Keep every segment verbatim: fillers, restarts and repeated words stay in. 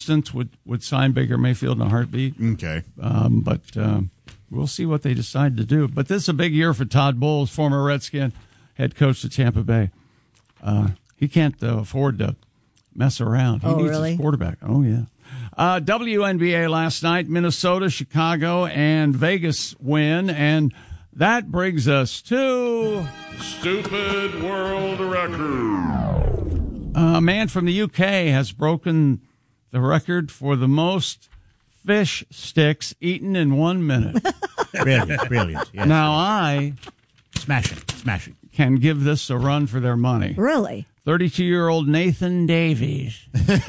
Pistons would, would sign Baker Mayfield in a heartbeat. Okay. Um, but uh, we'll see what they decide to do. But this is a big year for Todd Bowles, former Redskin head coach of Tampa Bay. Uh, he can't uh, afford to mess around. He oh, needs really? his quarterback. Oh, yeah. Uh, W N B A last night, Minnesota, Chicago, and Vegas win. And that brings us to... Stupid World Record. A man from the U K has broken the record for the most fish sticks eaten in one minute. Brilliant, brilliant. Yes. Now I... Smashing, smashing. Can give this a run for their money. Really? thirty-two-year-old Nathan Davies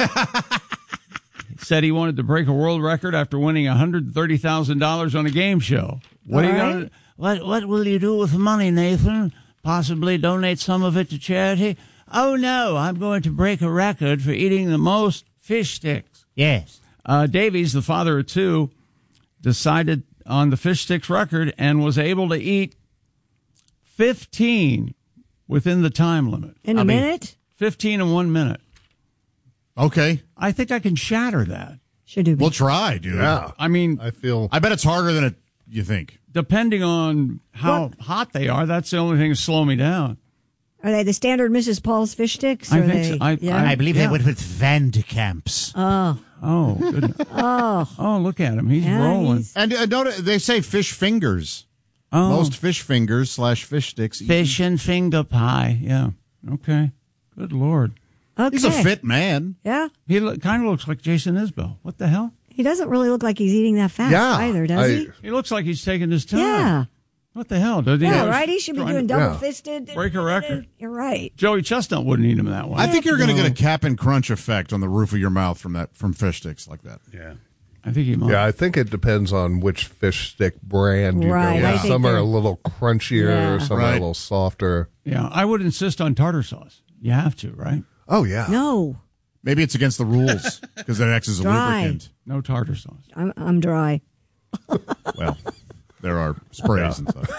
said he wanted to break a world record after winning one hundred thirty thousand dollars on a game show. What All are you right. gonna, what what will you do with the money, Nathan? Possibly donate some of it to charity? Oh no, I'm going to break a record for eating the most fish sticks. Yes. Uh, Davies, the father of two, decided on the fish sticks record and was able to eat fifteen within the time limit. In a I mean, minute? fifteen in one minute. Okay. I think I can shatter that. Should do. We'll try, dude. Yeah. I mean, I feel. I bet it's harder than it, you think. depending on how What? hot they are, that's the only thing to slow me down. Are they the standard Missus Paul's fish sticks? I Are think they, so. I- yeah? I- believe Yeah. they went with Van de Kamps. oh. Oh, goodness. Oh. Oh, look at him. He's Yeah, rolling. he's- And uh, notice they say fish fingers. Oh, Most fish fingers slash fish sticks. fish and finger pie. Yeah. Okay. Good Lord. Okay. He's a fit man. Yeah. He lo- kind of looks like Jason Isbell. What the hell? He doesn't really look like he's eating that fast Yeah, either, does I- he? He looks like he's taking his time. Yeah. What the hell? Does he Yeah, know- right? He should be trying doing to- double fisted. Break a record. You're right. Joey Chestnut wouldn't eat him that way. I think you're going to No. get a Cap'n Crunch effect on the roof of your mouth from that from fish sticks like that. Yeah. I think he might. Yeah, I think it depends on which fish stick brand you Right, go I with. think Some are they're- a little crunchier, Yeah. some are Right. a little softer. Yeah, I would insist on tartar sauce. You have to, right? Oh, yeah. No, Maybe it's against the rules because it acts as a Dry. lubricant. No tartar sauce. I'm I'm dry. Well, there are sprays and stuff.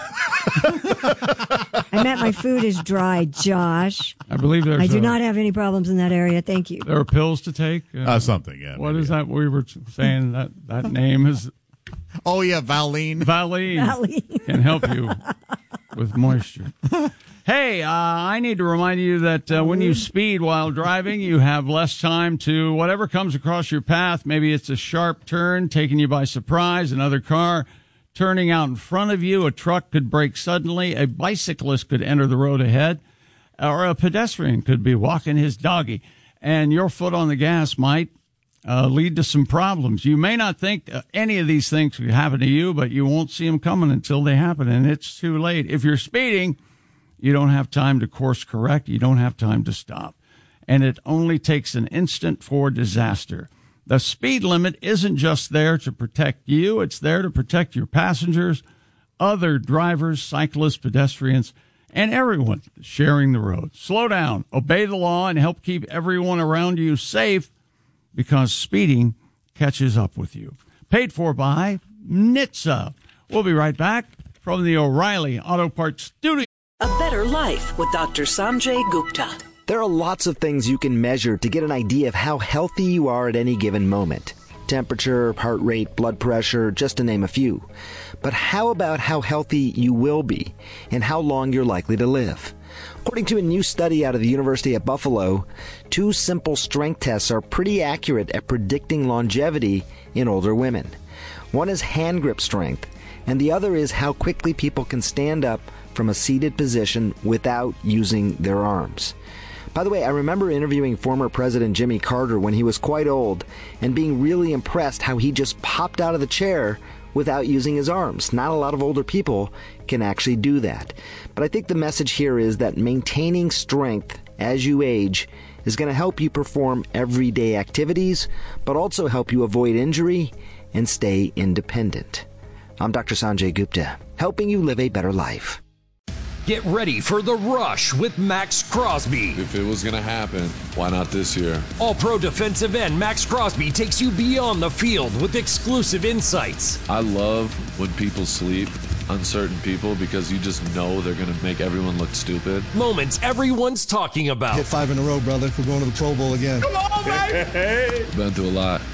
I meant my food is dry, Josh. I believe there's I do a- not have any problems in that area. Thank you. There are pills to take. Uh, Uh, something, yeah. what maybe, is yeah. that we were saying? That that name is Oh, yeah, Valine. Valine. Valine. Can help you with moisture. Hey, uh, I need to remind you that uh, when you speed while driving, you have less time to whatever comes across your path. Maybe it's a sharp turn taking you by surprise, another car turning out in front of you, a truck could brake suddenly, a bicyclist could enter the road ahead, or a pedestrian could be walking his doggy, and your foot on the gas might uh, lead to some problems. You may not think uh, any of these things could happen to you, but you won't see them coming until they happen, and it's too late. If you're speeding, you don't have time to course correct. You don't have time to stop. And it only takes an instant for disaster. The speed limit isn't just there to protect you. It's there to protect your passengers, other drivers, cyclists, pedestrians, and everyone sharing the road. Slow down, obey the law, and help keep everyone around you safe, because speeding catches up with you. Paid for by N H T S A. We'll be right back from the O'Reilly Auto Parts studio. A better life with Doctor Sanjay Gupta. There are lots of things you can measure to get an idea of how healthy you are at any given moment. Temperature, heart rate, blood pressure, just to name a few. But how about how healthy you will be and how long you're likely to live? According to a new study out of the University of Buffalo, two simple strength tests are pretty accurate at predicting longevity in older women. One is hand grip strength, and the other is how quickly people can stand up from a seated position without using their arms. By the way, I remember interviewing former President Jimmy Carter when he was quite old and being really impressed how he just popped out of the chair without using his arms. Not a lot of older people can actually do that. But I think the message here is that maintaining strength as you age is going to help you perform everyday activities, but also help you avoid injury and stay independent. I'm Doctor Sanjay Gupta, helping you live a better life. Get ready for The Rush with Max Crosby. If it was going to happen, why not this year? All-pro defensive end Max Crosby takes you beyond the field with exclusive insights. I love when people sleep, uncertain people, because you just know they're going to make everyone look stupid. Moments everyone's talking about. Hit five in a row, brother. We're going to the Pro Bowl again. Come on, baby! Been through a lot.